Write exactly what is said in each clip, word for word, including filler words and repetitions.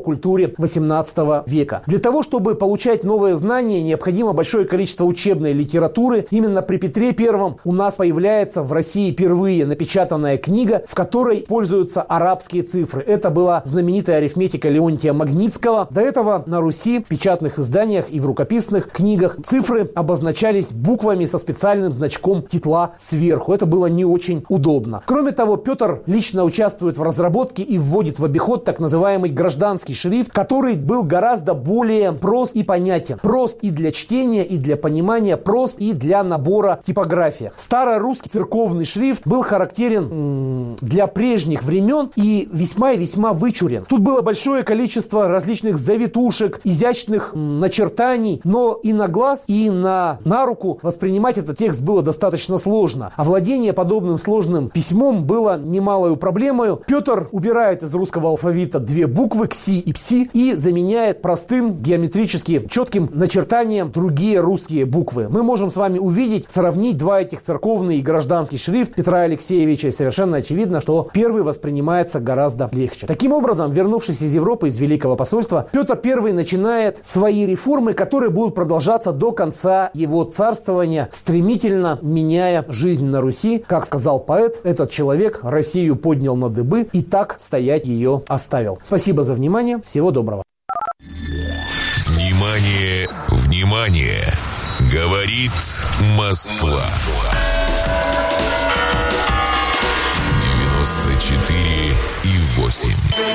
культуре восемнадцатого века. Для того, чтобы получать новые знания, необходимо большое количество учебной литературы. Именно при Петре Первом у нас появляется в России впервые напечатанная книга, в которой пользуются арабские цифры. Это была знаменитая арифметика Леонтия Магнитского. До этого на Руси в печатных изданиях и в рукописных книгах цифры обозначались буквами со специальным значком титла сверху. Это было не очень удобно. Кроме того, Петр лично участвует в разработке и вводит в обиход так называемый гражданский шрифт, который был гораздо более прост и понятен. Прост и для чтения, и для понимания, прост и для набора типографии. Старорусский церковный шрифт был характерен м- для прежних времен и весьма и весьма вычурен. Тут было большое количество различных завитушек, изящных м- начертаний, но и на глаз, и на, на руку воспринимать этот текст было достаточно сложно. Овладение подобным сложным письмом было немалой проблемой. Петр убирает из русского алфавита две буквы «кси» и «пси» и заменяет простым геометрически четким начертанием другие русские буквы. Мы можем с вами увидеть, сравнить два этих церковный и гражданский шрифт Петра Алексеевича. И совершенно очевидно, что первый воспринимается гораздо легче. Таким образом, вернувшись из Европы, из Великого посольства, Петр Первый начинает свои реформы, которые будут продолжаться до конца его царствования, стремительно меняя жизнь на Руси. Как сказал поэт, этот человек Россию поднял на дыбы и так стоять ее оставил. Спасибо за внимание. Всего доброго. Внимание, внимание! Говорит Москва. девяносто четыре и восемь.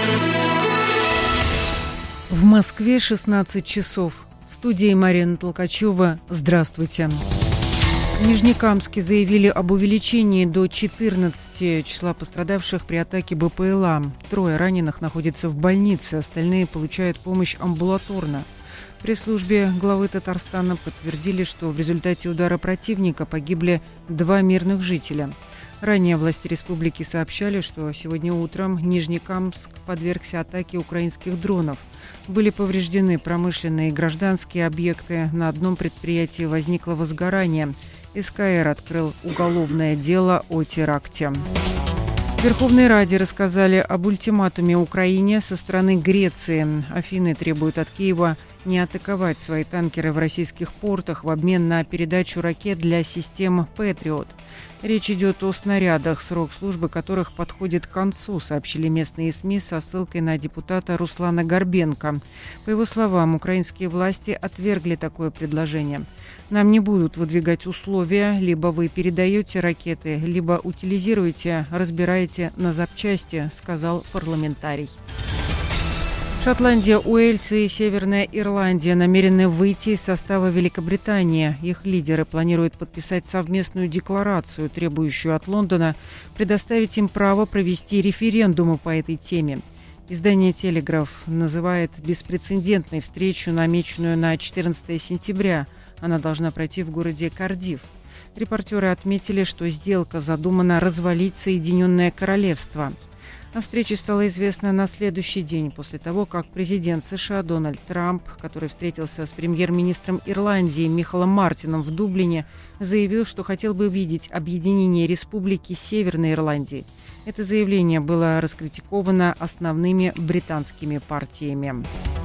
В Москве шестнадцать часов. В студии Марина Толкачева. Здравствуйте. В Нижнекамске заявили об увеличении до четырнадцати числа пострадавших при атаке БПЛА. Трое раненых находятся в больнице, остальные получают помощь амбулаторно. В пресс-службе главы Татарстана подтвердили, что в результате удара противника погибли два мирных жителя. Ранее власти республики сообщали, что сегодня утром Нижнекамск подвергся атаке украинских дронов. Были повреждены промышленные и гражданские объекты. На одном предприятии возникло возгорание. СКР открыл уголовное дело о теракте. В Верховной Раде рассказали об ультиматуме Украине со стороны Греции. Афины требуют от Киева не атаковать свои танкеры в российских портах в обмен на передачу ракет для систем «Патриот». Речь идет о снарядах, срок службы которых подходит к концу, сообщили местные СМИ со ссылкой на депутата Руслана Горбенко. По его словам, украинские власти отвергли такое предложение. Нам не будут выдвигать условия, либо вы передаете ракеты, либо утилизируете, разбираете на запчасти, сказал парламентарий. Шотландия, Уэльс и Северная Ирландия намерены выйти из состава Великобритании. Их лидеры планируют подписать совместную декларацию, требующую от Лондона предоставить им право провести референдумы по этой теме. Издание «Телеграф» называет беспрецедентной встречу, намеченную на четырнадцатое сентября. Она должна пройти в городе Кардифф. Репортеры отметили, что сделка задумана развалить Соединенное Королевство. О встрече стало известно на следующий день после того, как президент США Дональд Трамп, который встретился с премьер-министром Ирландии Михалом Мартином в Дублине, заявил, что хотел бы видеть объединение республики Северной Ирландии. Это заявление было раскритиковано основными британскими партиями.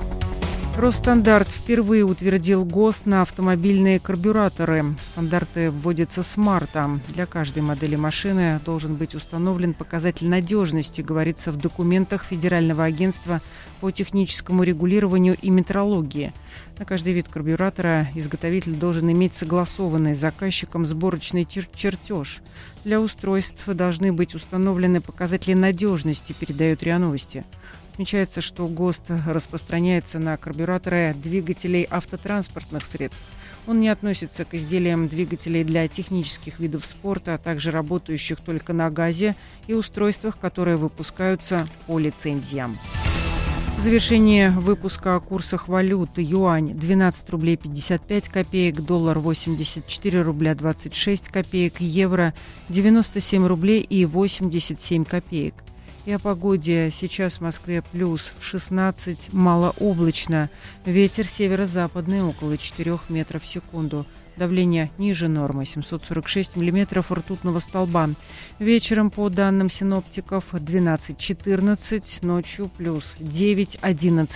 Росстандарт впервые утвердил ГОСТ на автомобильные карбюраторы. Стандарты вводятся с марта. Для каждой модели машины должен быть установлен показатель надежности, говорится в документах Федерального агентства по техническому регулированию и метрологии. На каждый вид карбюратора изготовитель должен иметь согласованный с заказчиком сборочный чер- чертеж. Для устройств должны быть установлены показатели надежности, передают РИА Новости. Отмечается, что ГОСТ распространяется на карбюраторы двигателей автотранспортных средств. Он не относится к изделиям двигателей для технических видов спорта, а также работающих только на газе и устройствах, которые выпускаются по лицензиям. В завершение выпуска о курсах валют. Юань двенадцать рублей пятьдесят пять копеек, доллар восемьдесят четыре рубля двадцать шесть копеек, евро девяносто семь рублей и восемьдесят семь копеек. И о погоде. Сейчас в Москве плюс шестнадцать, малооблачно. Ветер северо-западный около четырёх метров в секунду. Давление ниже нормы, семьсот сорок шесть миллиметров ртутного столба. Вечером, по данным синоптиков, двенадцать-четырнадцать, ночью плюс девять-одиннадцать.